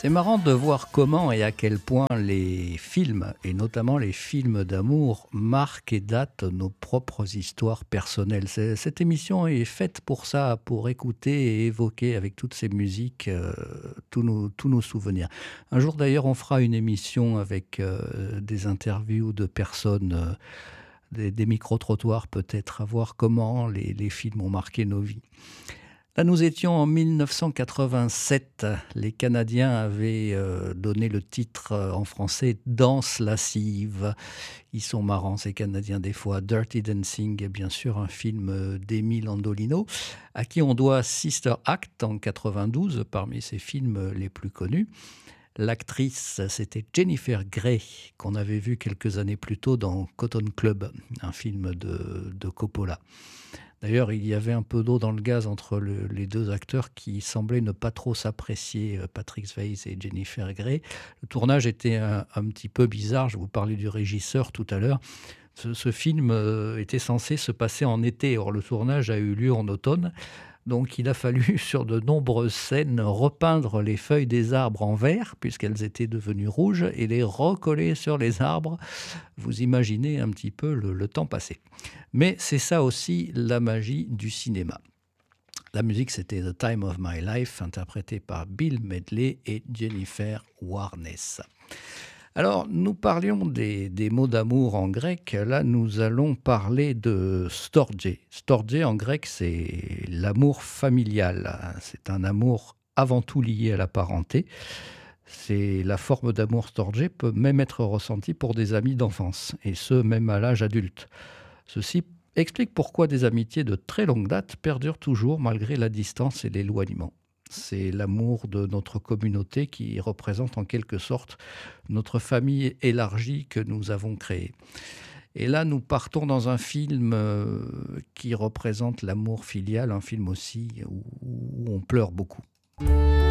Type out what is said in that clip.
C'est marrant de voir comment et à quel point les films, et notamment les films d'amour, marquent et datent nos propres histoires personnelles. Cette émission est faite pour ça, pour écouter et évoquer avec toutes ces musiques tous nos souvenirs. Un jour d'ailleurs, on fera une émission avec des interviews de personnes, des micro-trottoirs peut-être, à voir comment les films ont marqué nos vies. Là, nous étions en 1987. Les Canadiens avaient donné le titre en français « Danse lascive ». Ils sont marrants, ces Canadiens, des fois. Dirty Dancing est bien sûr un film d'Émile Andolino, à qui on doit Sister Act en 92, parmi ses films les plus connus. L'actrice, c'était Jennifer Grey, qu'on avait vu quelques années plus tôt dans Cotton Club, un film de Coppola. D'ailleurs, il y avait un peu d'eau dans le gaz entre les deux acteurs qui semblaient ne pas trop s'apprécier, Patrick Swayze et Jennifer Grey. Le tournage était un petit peu bizarre, je vous parlais du régisseur tout à l'heure. Ce film était censé se passer en été, or le tournage a eu lieu en automne. Donc il a fallu, sur de nombreuses scènes, repeindre les feuilles des arbres en vert, puisqu'elles étaient devenues rouges, et les recoller sur les arbres. Vous imaginez un petit peu le temps passé. Mais c'est ça aussi la magie du cinéma. La musique, c'était The Time of My Life, interprétée par Bill Medley et Jennifer Warnes. Alors, nous parlions des mots d'amour en grec. Là, nous allons parler de storge. Storge, en grec, c'est l'amour familial. C'est un amour avant tout lié à la parenté. C'est la forme d'amour storge peut même être ressentie pour des amis d'enfance, et ce, même à l'âge adulte. Ceci explique pourquoi des amitiés de très longue date perdurent toujours malgré la distance et l'éloignement. C'est l'amour de notre communauté qui représente en quelque sorte notre famille élargie que nous avons créée. Et là, nous partons dans un film qui représente l'amour filial, un film aussi où on pleure beaucoup.